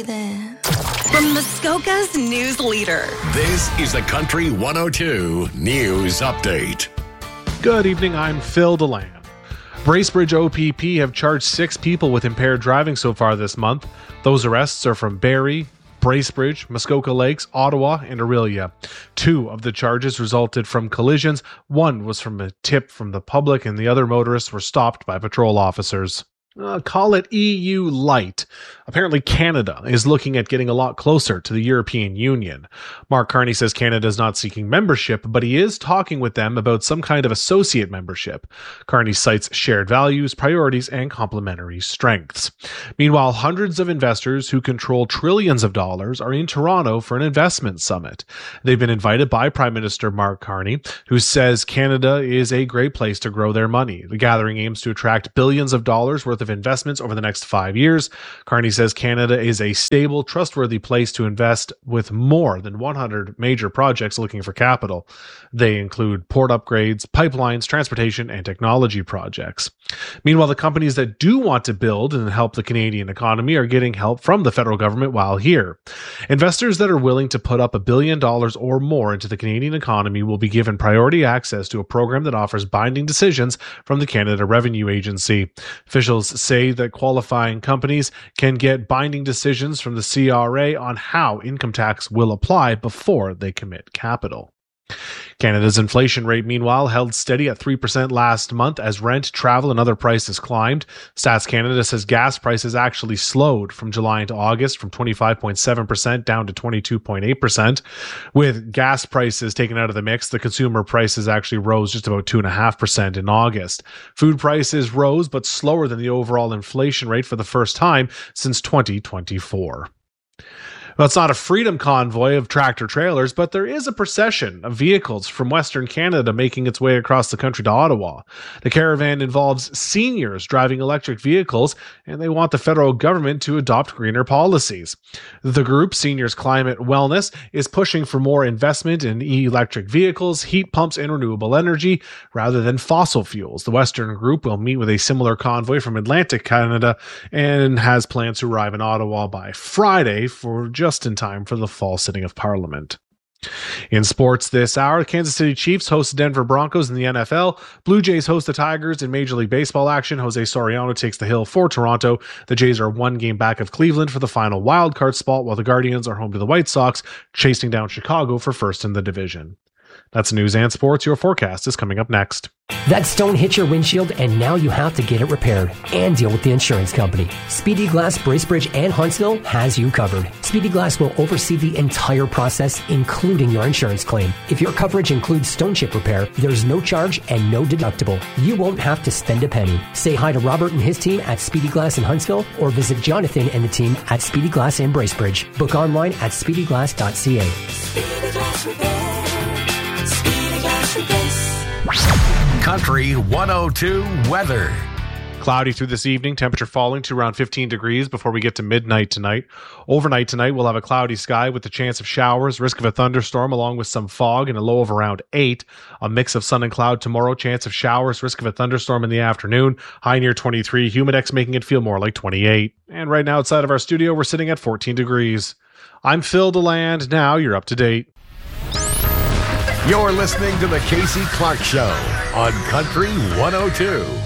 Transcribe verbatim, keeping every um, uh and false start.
From Muskoka's news leader. This is the Country one oh two News Update. Good evening, I'm Phil DeLand. Bracebridge O P P have charged six people with impaired driving so far this month. Those arrests are from Barrie, Bracebridge, Muskoka Lakes, Ottawa, and Orillia. Two of the charges resulted from collisions. One was from a tip from the public, and the other motorists were stopped by patrol officers. Uh, call it E U light. Apparently Canada is looking at getting a lot closer to the European Union. Mark Carney says Canada is not seeking membership, but he is talking with them about some kind of associate membership. Carney cites shared values, priorities, and complementary strengths. Meanwhile, hundreds of investors who control trillions of dollars are in Toronto for an investment summit. They've been invited by Prime Minister Mark Carney, who says Canada is a great place to grow their money. The gathering aims to attract billions of dollars worth of investments over the next five years. Carney says Canada is a stable, trustworthy place to invest with more than one hundred major projects looking for capital. They include port upgrades, pipelines, transportation, and technology projects. Meanwhile, the companies that do want to build and help the Canadian economy are getting help from the federal government while here. Investors that are willing to put up a billion dollars or more into the Canadian economy will be given priority access to a program that offers binding decisions from the Canada Revenue Agency. Officials say that qualifying companies can get binding decisions from the C R A on how income tax will apply before they commit capital. Canada's inflation rate, meanwhile, held steady at three percent last month as rent, travel, and other prices climbed. Stats Canada says gas prices actually slowed from July into August from twenty-five point seven percent down to twenty-two point eight percent. With gas prices taken out of the mix, the consumer prices actually rose just about two point five percent in August. Food prices rose, but slower than the overall inflation rate for the first time since twenty twenty-four. Well, it's not a freedom convoy of tractor trailers, but there is a procession of vehicles from Western Canada making its way across the country to Ottawa. The caravan involves seniors driving electric vehicles, and they want the federal government to adopt greener policies. The group, Seniors Climate Wellness, is pushing for more investment in electric vehicles, heat pumps, and renewable energy rather than fossil fuels. The Western group will meet with a similar convoy from Atlantic Canada and has plans to arrive in Ottawa by Friday for just in time for the fall sitting of Parliament. In sports this hour, the Kansas City Chiefs host the Denver Broncos in the N F L. Blue Jays host the Tigers in Major League Baseball action. Jose Soriano takes the hill for Toronto. The Jays are one game back of Cleveland for the final wildcard spot, while the Guardians are home to the White Sox, chasing down Chicago for first in the division. That's news and sports. Your forecast is coming up next. That stone hit your windshield, and now you have to get it repaired and deal with the insurance company. Speedy Glass Bracebridge and Huntsville has you covered. Speedy Glass will oversee the entire process, including your insurance claim. If your coverage includes stone chip repair, there's no charge and no deductible. You won't have to spend a penny. Say hi to Robert and his team at Speedy Glass in Huntsville, or visit Jonathan and the team at Speedy Glass in Bracebridge. Book online at speedy glass dot c a. Speedy Glass Repair. Speedy Glass Replace. Country one oh two weather. Cloudy through this evening, temperature falling to around fifteen degrees before we get to midnight tonight. Overnight tonight, we'll have a cloudy sky with the chance of showers, risk of a thunderstorm along with some fog, and a low of around eight. A mix of sun and cloud tomorrow, chance of showers, risk of a thunderstorm in the afternoon, high near twenty-three, humidex making it feel more like twenty-eight. And right now outside of our studio, we're sitting at fourteen degrees. I'm Phil DeLand. Now you're up to date. You're listening to the Casey Clark Show on Country one oh two.